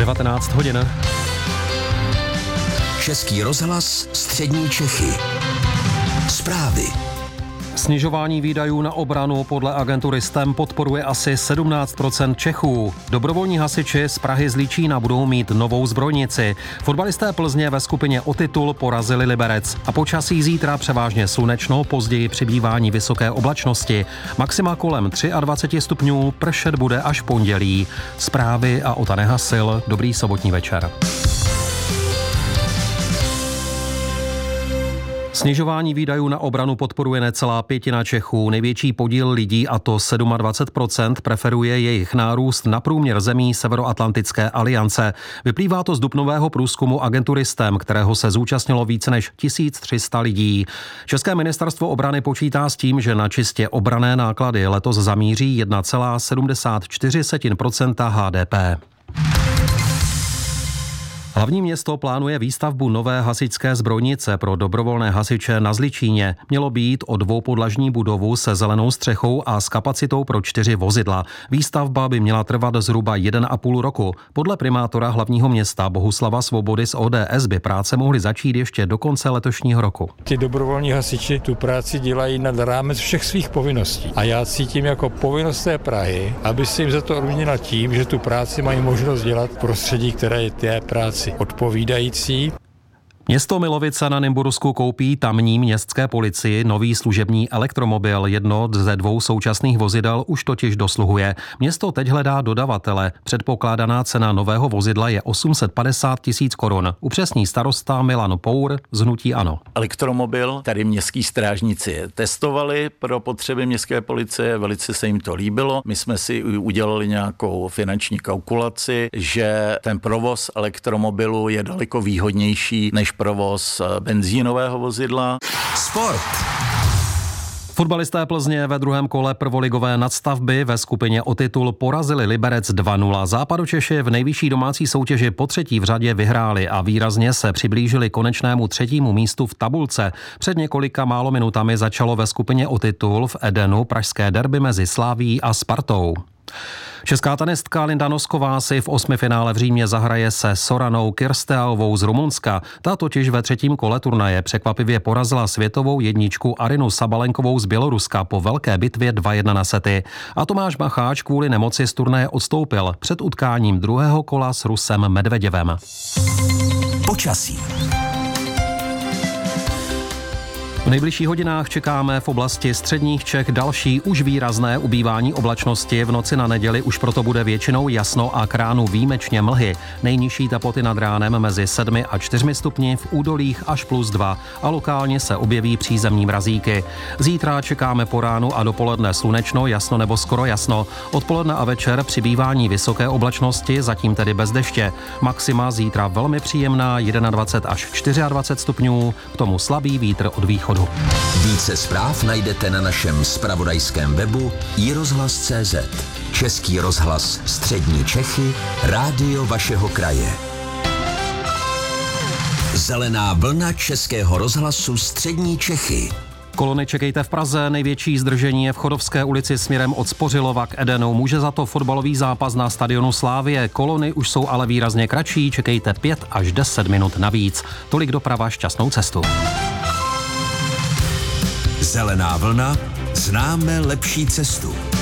19 hodin. Český rozhlas Střední Čechy. Zprávy. Snižování výdajů na obranu podle agentury STEM podporuje asi 17% Čechů. Dobrovolní hasiči z Prahy z Líčína budou mít novou zbrojnici. Fotbalisté Plzně ve skupině o titul porazili Liberec. A počasí zítra převážně slunečno, později přibývání vysoké oblačnosti. Maxima kolem 23 stupňů, pršet bude až v pondělí. Zprávy a Ota Nehasil. Dobrý sobotní večer. Snižování výdajů na obranu podporuje necelá pětina Čechů. Největší podíl lidí, a to 27%, preferuje jejich nárůst na průměr zemí Severoatlantické aliance. Vyplývá to z dubnového průzkumu agentury STEM, kterého se zúčastnilo více než 1300 lidí. České ministerstvo obrany počítá s tím, že na čistě obranné náklady letos zamíří 1,74% HDP. Hlavní město plánuje výstavbu nové hasičské zbrojnice pro dobrovolné hasiče na Zličíně. Mělo být o dvoupodlažní budovu se zelenou střechou a s kapacitou pro 4 vozidla. Výstavba by měla trvat zhruba 1,5 roku. Podle primátora hlavního města Bohuslava Svobody z ODS by práce mohly začít ještě do konce letošního roku. Ty dobrovolní hasiči tu práci dělají nad rámec všech svých povinností. A já cítím jako povinnost té Prahy, aby si jim za to odměnila tím, že tu práci mají možnost dělat v prostředí, které je té práci odpovídající. Město Milovice na Nymbursku koupí tamní městské policii nový služební elektromobil. Jedno ze 2 současných vozidel už totiž dosluhuje. Město teď hledá dodavatele. Předpokládaná cena nového vozidla je 850 000 korun. Upřesní starosta Milan Pour z hnutí ANO. Elektromobil tady městský strážníci testovali pro potřeby městské policie, velice se jim to líbilo. My jsme si udělali nějakou finanční kalkulaci, že ten provoz elektromobilu je daleko výhodnější než provoz benzínového vozidla. Sport. Fotbalisté Plzně ve druhém kole prvoligové nadstavby ve skupině o titul porazili Liberec 2-0. Západočeši v nejvyšší domácí soutěži po 3. v řadě vyhráli a výrazně se přiblížili konečnému 3. místu v tabulce. Před několika málo minutami začalo ve skupině o titul v Edenu pražské derby mezi Slavií a Spartou. Česká tenistka Linda Nosková si v 8. finále v Římě zahraje se Soranou Kirsteovou z Rumunska. Ta totiž ve 3. kole turnaje překvapivě porazila světovou jedničku Arinu Sabalenkovou z Běloruska po velké bitvě 2-1 na sety. A Tomáš Macháč kvůli nemoci z turnaje odstoupil před utkáním druhého kola s Rusem Medveděvem. Počasí. V nejbližších hodinách čekáme v oblasti středních Čech další už výrazné ubývání oblačnosti. V noci na neděli už proto bude většinou jasno a k ránu výjimečně mlhy. Nejnižší teploty nad ránem mezi 7 a 4 stupni, v údolích až +2 a lokálně se objeví přízemní mrazíky. Zítra čekáme po ránu a dopoledne slunečno, jasno nebo skoro jasno. Odpoledne a večer přibývání vysoké oblačnosti, zatím tedy bez deště. Maxima zítra velmi příjemná 21 až 24 stupňů, k tomu slabý vítr od východu. Více zpráv najdete na našem zpravodajském webu iRozhlas.cz. Český rozhlas Střední Čechy, rádio vašeho kraje. Zelená vlna Českého rozhlasu Střední Čechy. Kolony čekejte v Praze, největší zdržení je v Chodovské ulici směrem od Spořilova k Edenu. Může za to fotbalový zápas na stadionu Slávie. Kolony už jsou ale výrazně kratší, čekejte 5 až 10 minut navíc. Tolik doprava, šťastnou cestu. Zelená vlna, známe lepší cestu.